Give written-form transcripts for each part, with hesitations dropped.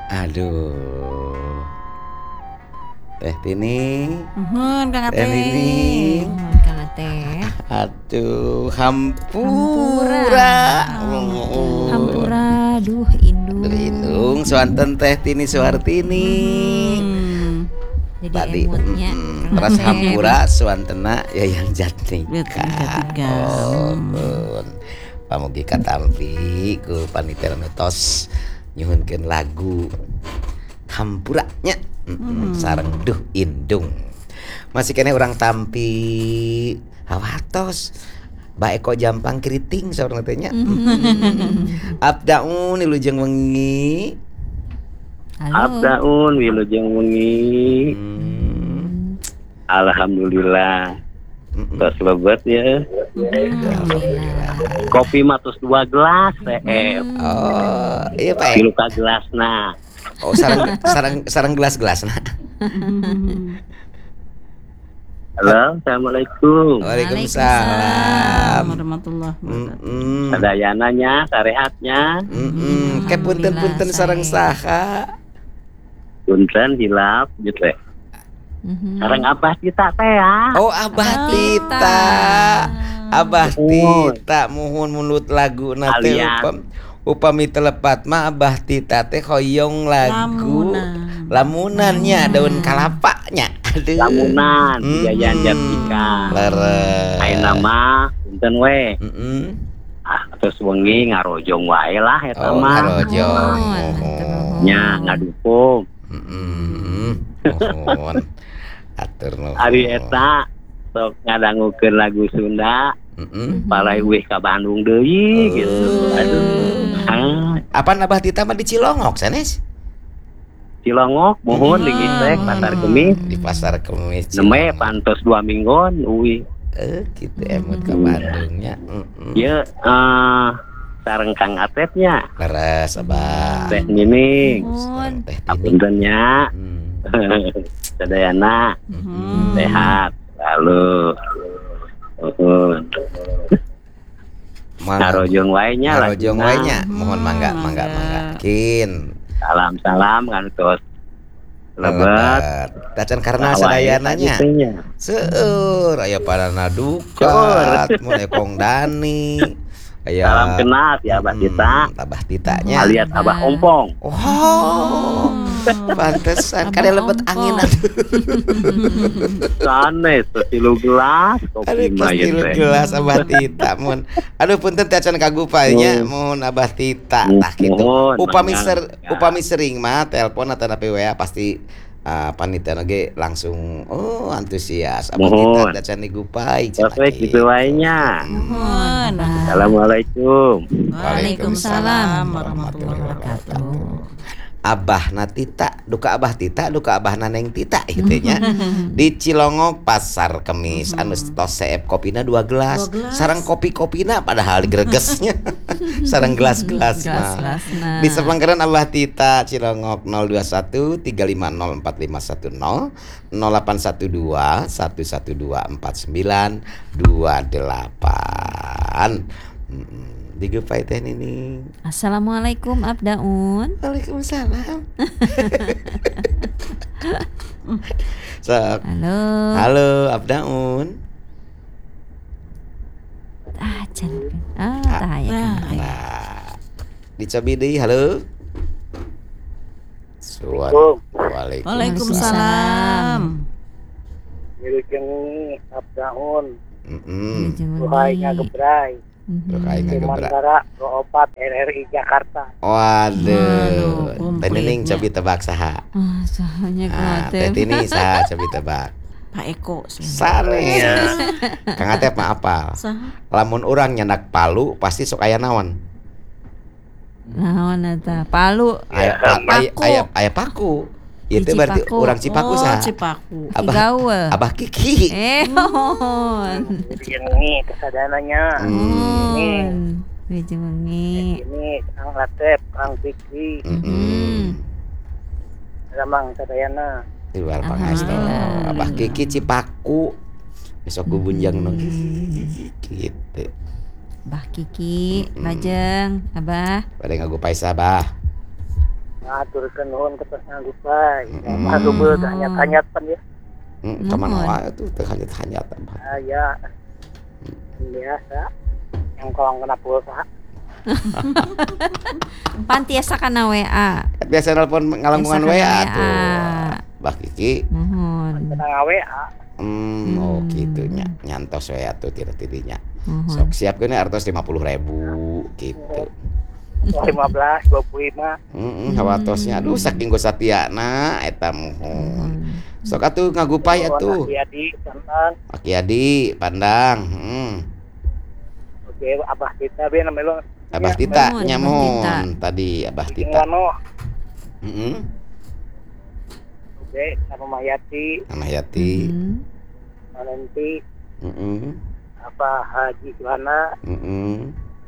Aduh. Teh Tini. Kang Ate. Teh Tini. Kang Ate. Aduh, hampura. Hampura, duh indung. Indung, swanten Teh Tini Suhartini. Jadi Tadi emotnya terus hampura swantena Yayang Jatnika. Pamugi katampi ku panitia metos nyuhunkeun lagu hampuranya sareng duh indung. Masih kene urang tampi hawatos baeko jampang keriting saurang teh nya. Abdaun wilujeng wengi. Abdaun wilujeng wengi. Alhamdulillah. Tos lebat ya. Kopi matus 2 gelas Oh, iya Pak. Kilu ka gelasna. Oh, sarang gelas-gelasna. Halo, assalamualaikum. Waalaikumsalam Warahmatullahi wabarakatuh. Sadayananya, sarehatnya. Kayak punten-punten sareng saha. Punten hilap gitu. Sareng Abah kita teh ya. Oh, Abah Tita. Abah Tita muhun mulut lagu nate upami telepat mah Abah Tita teh hoyong lagu lamunannya daun kalapanya. Aduh. Lamunan Yayan Jatnika. Leres. Ayeuna mah punten we. Terus wengi ngarojong wae lah eta mah. Ngarojong. Nya ngadukung. Mohon. Atur nuhun. Ari eta sok ngadangukeun lagu Sunda. Palai weh ka Bandung deui gitu. Aduh. Apaan Abah Tita mah di Cilongok sanes? Cilongok mohon di Gisek Pasar Kemis. Di Pasar Kemis. Neme pantos 2 minggon uwi. Gitu emot ke Bandungnya. Ieu sareng Kang Atepnya. Leres Abah. Teh Nining. Teh Tini. Apuntennya. Sadayana sehat lalu ngarojong wae nya ngarojong wae nya mohon mangga kin salam kan tos lebat tacan karena sadayana nya seueur aya parana dukat mulai Kong Dani aya salam kenal ya Abah Tita Abah Titanya alias Abah Ompong. Pantesan kada lebet angin atuh. Sanes tilu gelas kopi mah tilu gelas Abah Tita mun. Aduh punten tacan kagupanya mun Abah Tita tah kitu. Upami sering mah telepon atau WA pasti panitia ge langsung antusias Abah Tita tacan digupai cenah gitu wae nya. Assalamualaikum. Waalaikumsalam warahmatullahi wabarakatuh. Abah na Tita, duka Abah Tita, duka Abah Naneng Tita gitu nya. Di Cilongok Pasar Kemis anu tos seep kopina 2 gelas. Sareng kopi-kopina padahal gregesnya. Sareng gelas-gelas mah. Di sepangkaran Abah Tita Cilongok 021 350 4510 0812 112 49 28. Digupai teh Nini. Assalamualaikum Abdaun. Waalaikumsalam. Sok. Halo Abdaun. Dicobi deui halo. Waalaikumsalam. Wilujeng Abdaun. Duhai ngagebrai. Sementara Pro4 RRI Jakarta. Waduh. Teh Nining cobi tebak saha? Sahanya Kang Teh Tini saha cobi tebak? Pak Eko. Sanes. Kang Atep mah apal. Lamun urang nyandak palu pasti sok aya naon? Naon eta? Palu. Aya paku. Itu berarti orang Cipaku saha? Cipaku. Abah Kiki. Ini kesadananya. Ini Kang Atep, Kang Kiki. Ramang sadayana. Di luar pangasto. Abah Kiki Cipaku. Besok gubunjang no. Gitu. Abah Kiki, Lajeng, Abah. Pada ngagupai sabah. Aturkeun nuhun ke tos ngagupay. Aduh beul hanyat-hanyat pan ya. Teman wae tuh teu hanyat-hanyat Abah. Ya. Biasa. Yang kolong kena pulsa. Pan tiasa kana WA. Biasa nelpon ngalangkungan Biasa WA kana tuh. Mbah Kiki. Nuhun. Kena WA. Oh gitu nyantos WA tuh tidinya. Nuhun. Sok siapkeun artos 50.000 gitu. 15, 25. Hawatosnya aduh saking gosatiana eta mohon. Sok atuh ngagupay atuh. Jadi santan. Aki Adi Pandang. Oke, Abah kita be namanya Abah Tita Nuhun, nyamun Abah Tita. tadi Abah Tita. Ngono. Heeh. Oke, sama Mayati, Nama Yati. Nanti Heeh. apa Haji Suhana, Heeh.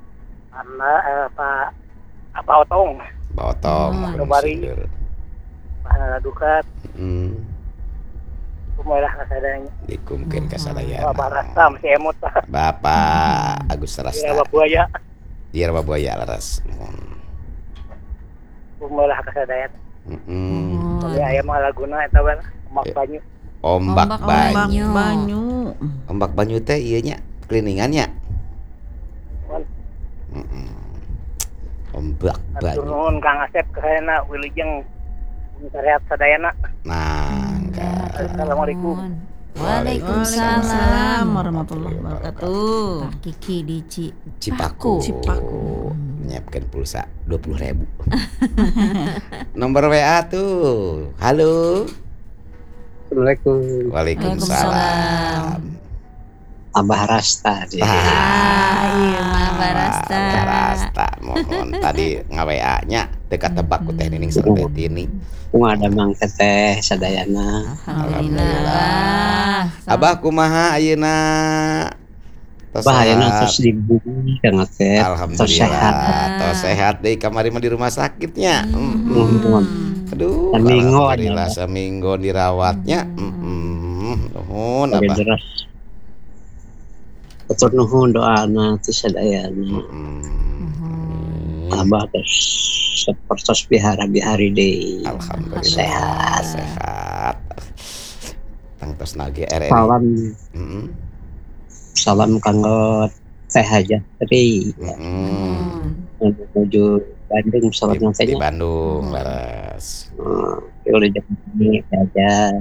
apa Otong, Botong. Kembali. Mana dukat, Heeh. kumaha kasadanya. Dikumkeun ka sadayana. Bapak Rasta masih emot Pak. Bapak Agus Ya Rasta. Bapak buaya, Diar baboya laras. Mohon. kumaha kasadanya. Heeh. Soalnya aya mah laguna eta we Ombak Banyu. Ombak banyu. Banyu. Ombak banyu teh ieu nya kliningan nya. Nuhun. Heeh. Ombak Atur banyu. nuhun Kang Asep kahayeuna wilujeng sarehat sadayana. Nah, enggak. Assalamualaikum. Waalaikumsalam warahmatullahi wabarakatuh. Pak Kiki di Cipaku. Cipaku. Menyiapkan pulsa 20.000. Nomor WA tuh. Halo. Assalamualaikum. Waalaikumsalam. Abah Rasta dia. iya mah Barasta. Abah Rasta. Mohon tadi nga-WA-nya dekat tebak ku teh nining serempet ini. Ada mang teteh sadayana. Alhamdulillah. Abah kumaha ayeuna? Tos Bahayana sehat? terus dibumi kang Asep. Terus sehat. Alhamdulillah. Tos sehat deui kamari mah di rumah sakitnya. Nuhun. Aduh, Seminggu alhamdulillah ada. seminggu dirawatnya. Nuhun Ada Abah. deras. Atur nuhun doana ti sadayana. Abah terus sapertos bihara-bihari deui. Alhamdulillah Sehat. sehat. Tang tos nage RRI. Salam Heeh. salam kanggo Teh Hajatri. Menuju Bandung salam Di teh. Bandung laras. Udah jam ini aja.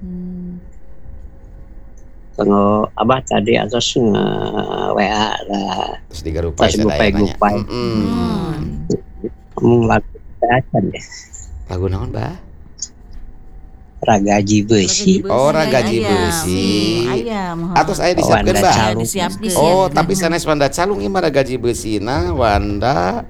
Kanggo Abah tadi atas WA lah. Terus digarupay Terus sadayananya. gupay. Ngomong lagu acan ya. Lagu naon, Bah? Ragaji besi. Oh, Ragaji Besi. Ayam. Atos aya disiapkeun, Wanda Bah. Calung. Disiapkeun. Oh, tapi sanes Wanda Calung ieu mah Ragaji Besina Wanda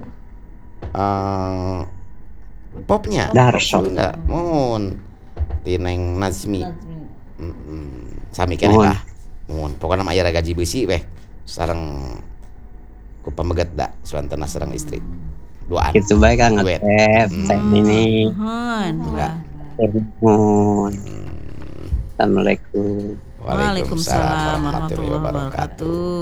popnya. Darso. Sunda. Mun Tineng Nazmi. Sami keneh Mohon. Bah. Mun pokona mah aya Ragaji Besi weh. Sareng ku pameget da suantana sareng istri. Duaan. Gitu baik Kang Duet. Asep. Teh ini. Nuhun. Enggak. Nuhun. Assalamualaikum. Waalaikumsalam warahmatullahi wabarakatuh.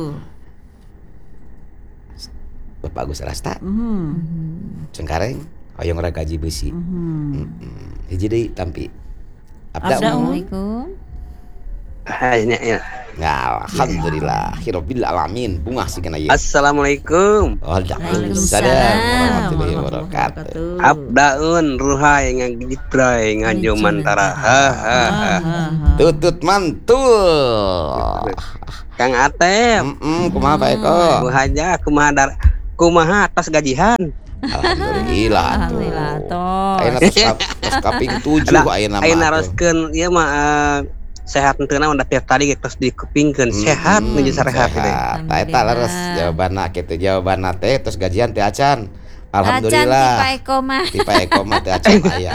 Bapak Agus Rasta. Cengkareng hoyong Ragaji Besi. Hiji deui tampi. Abda. Assalamualaikum. Hanya ya. Ya, alhamdulillah. Rabbil alamin. Bungah sigana ieu. Assalamualaikum. Waalaikumsalam warahmatullahi wabarakatuh. Abdaun ruhai ngagiprai ngajo mantara. Tutut mantul. Kang Atep. Kumaha Pak Eko? Bu Haja kumaha atas gajihan. Alhamdulillah tuh. Alhamdulillah toh. Ayeuna tos kaping 7 ayeuna mah. Ayeuna naroskeun ieu mah sehat teu naon da tiap tadi terus dikepingkeun sehat menuju sarehat teh. Sehat. Eta leres jawabanna kitu jawabanna teh tos gajian teh acan. Acan Alhamdulillah. ti Pak Eko mah. Ti Pak Eko mah teh acan aya.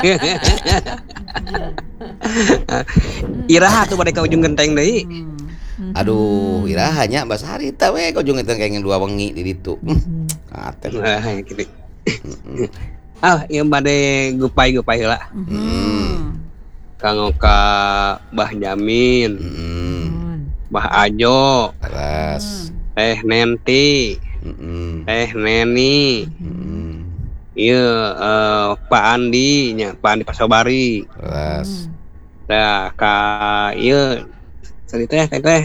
Iraha tuh bade ka ujung genteng deui. Aduh, iraha nya basa harita we kojong teh kenging 2 wengi di ditu. Katen. Nah, gitu. Ieu bade gupay-gupay heula. Kanggo ka Mbah Jamin, Mbah Ajo, Leres. Teh Nenti, Teh Neni, Pak Andi nya, Pak Andi Pasobari. Terus Nah, ka cerita teh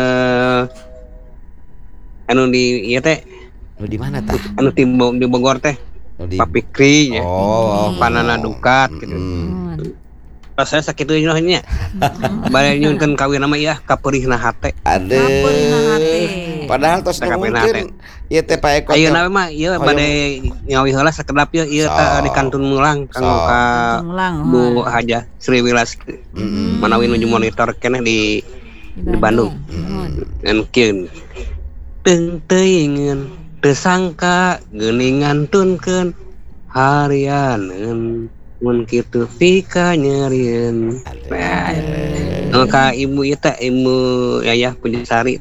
anu di ieu teh nu di mana tah? anu di Bogor teh Nu di Pak Fikri nya. Oh, Panana Dukat gitu. Pas saya sakit itu nya. Bari nyunkeun kawin nama ieu ka peurihna hate. Kaperina hate. Padahal tos Teka mungkin ieu teh Pak Eko. Ayeuna mah ieu bade nyawi heula sakedap ieu teh di Kantun Mulang kanggo ka Mulang. Bu Haja Sri Wilas manawi nuju monitor keneh di Bandung. Dan kieu teuing teu sangka geuningan tunkeun harianeun mun kitu pika nyerieun. Maka ibu ieu teh ibu Yayah Pujiasari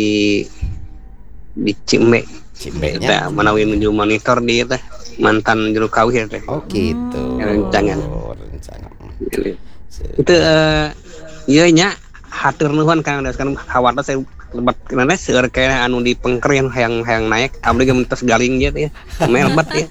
di Cimbe Cimbenya. teh manawi nuju monitor di teh mantan juru kawih teh. Oh gitu. Rencangan. Rencangan. Itu ieu nya hatur nuhun Kang sekarang hawarna saya lebat kenana seueur kayaknya anu di pengker yang hayang naik abdi ge mentos galing dia teh lebat ya.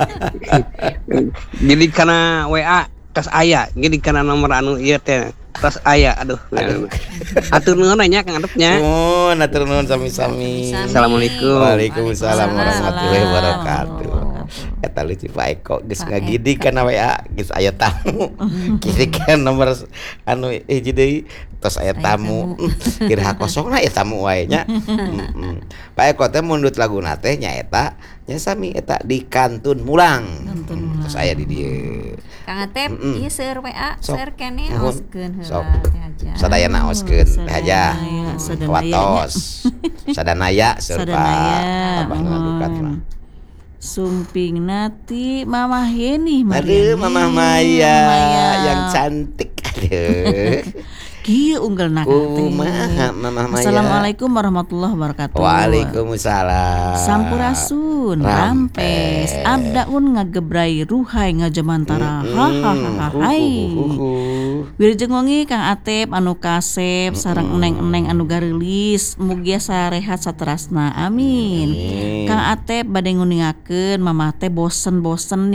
Jadi kana WA tos aya jadi kana nomor anu ieu teh tos aya aduh. Hatur nuhun nya Kang Adepnya. Oh, hatur nuhun sami-sami. Assalamualaikum. Waalaikumsalam warahmatullahi wabarakatuh. Eta lucu Pak Eko geus ngagidi kana WA geus aya tamu. Kirikan nomor anu hiji deui tos aya tamu. Kira kosongna aya tamu wae nya. Pak Eko teh mundut laguna teh nyaeta nya sami eta di Kantun Mulang. Terus aya di dieu. Kang Atep, ieu seueur WA, Sok. seueur keneh Nuhun. oskeun Sok. heula teh aja. Sadayana oskeun teh aja. Sadanaya. Watos. Sadanaya seueur Pak. Sadanaya. Abahna Dukat mah. Sumping nati Mama Yeni Aduh, Mama Maya yang cantik. Aduh. Kieu unggalna Kumaha Mama Maya. Assalamualaikum warahmatullahi wabarakatuh. Waalaikumsalam. Sampurasun rampes abdaun ngagebrai ruhai ngajamantara hahaha hai Wilujeng wengi Kang Atep anu kasep sareng eneng-eneng anu gareulis mugia sarehat saterasna amin. Kang Atep bade nguningakeun Mama teh bosen-bosen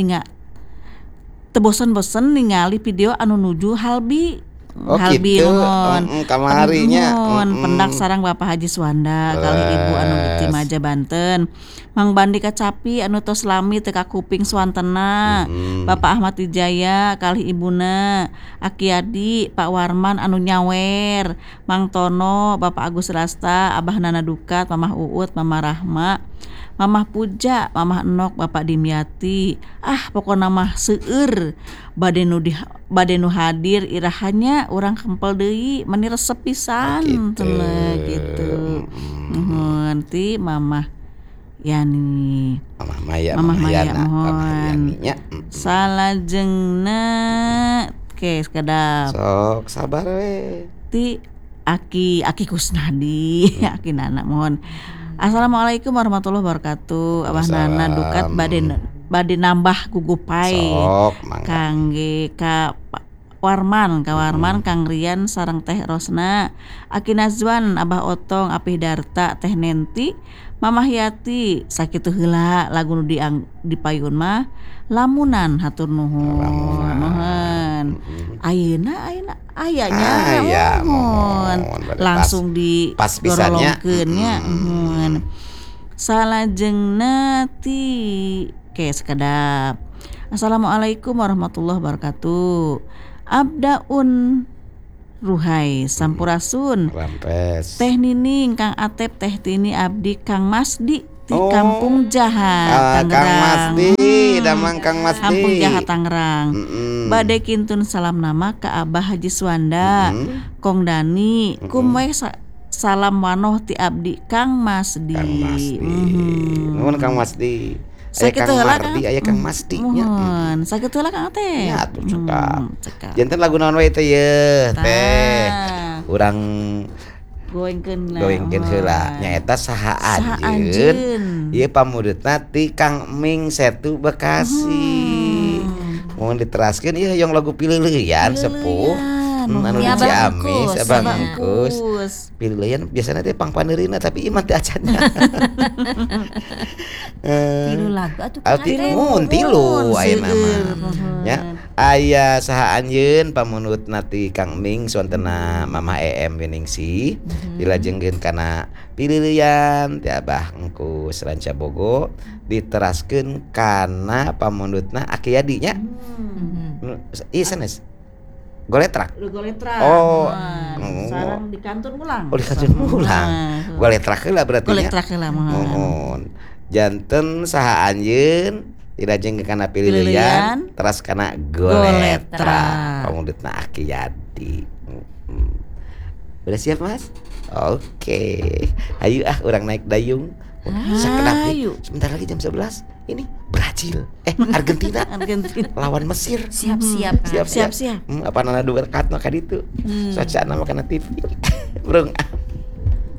ningali video anu nuju Halbi. Oh Halbi gitu. nuhun. Kamarinya. Pendak sarang Bapak Haji Suwanda kali Ibu anu di Cimaja Banten. Mang Bandi Kacapi anu tos lami teu ka kuping suantena. Bapak Ahmad Wijaya kali ibuna. Aki Adi, Pak Warman anu nyawer. Mang Tono, Bapak Agus Rasta, Abah Nana Dukat, Mamah Uut, Mamah Rahma. Mamah Puja, Mamah Enok, Bapak Dimyati. Pokona mah seueur bade nu hadir irahannya urang kempel deui meni resep pisan gitu. Nuhun ti Mamah Yani. Mamah Maya mohon. Salajengna ke sekedap. Sok sabar we. Ti Aki Kusnadi, Aki Nana mohon. Assalamualaikum warahmatullahi wabarakatuh. Abah Nana Dukat bade nambah gugupai. Sok mangga. Kangge ka Warman, Kang Rian sareng Teh Rosna, Aki Nazwan, Abah Otong, Apih Darta, Teh Nenti, Mamah Yati, sakitu heula lagu nu dipayun mah lamunan hatur nuhun. Ayeuna ayanya mohon langsung di dorolongkeun nya. Salajengna ti ke sekedap. Assalamualaikum warahmatullahi wabarakatuh. Abdaun ruhai sampurasun Rampes. Teh Nining, Kang Atep, Teh Tini, Abdi, Kang Masdi di Kampung Jahat Kang Masdi, Tangerang. damang Kang Masdi. Kampung Jahat Tangerang. Bade kintun salam nama ke Abah Haji Suwanda, Kong Dani, kumwe salam wanoh ti Abdi Kang Masdi. Kang Masdi. Nuhun Kang Masdi. Sakitu Kang heula Mardi aya Kang Masdi nya. Mohon, sakitu heula Kang Atep. Ya atuh cekap. Cekap. Janten lagu naon wae teh ye teh. Urang Goengkeun heula nyaeta saha anjeun. Ieu pamudutna ti Kang Ming Setu Bekasi. Mohon diteraskeun ieu hoyong lagu pileuleyan sepuh. nuhun. Anu di Ya, Abang Ciamis, Engkus. Abang Ya. Engkus. Kus. Pilih biasanya teh pang paneurina tapi iman teh acanna. Tilu lagu atuh Tilu ayeuna mah. Nuhun. Ya, aya saha anjeun pamunutna ti Kang Ming sontena Mama EM Winingsi dilajengkeun kana pililian ti Abah Engkus Ranca Bogo diteraskeun kana pamunutna Aki Yadi nya. Ieu sanes. Goletrak. Goletrak. Oh. Sareng di kantor mulang. Oh di kantor mulang. Goletrak heula berarti nya. Goletrak heula moal. Mohon. Janten saha anjeun dilajeng ke kana pililian teras kana goletrak. Goletrak. Pamundutna Aki Yadi. Udah siap Mas? Oke. Ayo urang naik dayung. Sakedap Ayo. sebentar lagi jam 11. Ini Brazil. Argentina Argentina. lawan Mesir. Siap-siap. Siap-siap. Apa nana dua rekat maka ditu. Socana mah kana TV. Burung